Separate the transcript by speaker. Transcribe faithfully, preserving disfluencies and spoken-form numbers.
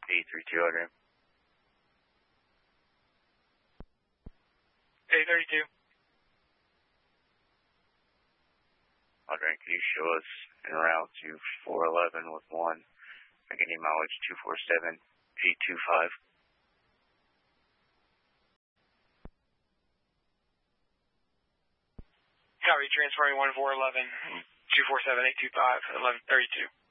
Speaker 1: eight three two, Adrian.
Speaker 2: eight thirty-two.
Speaker 1: Adrian, can you show us en route to four eleven with one, beginning mileage two four seven eight two five?
Speaker 2: Copy, transferring one four eleven, two four seven eight two five, eleven thirty-two.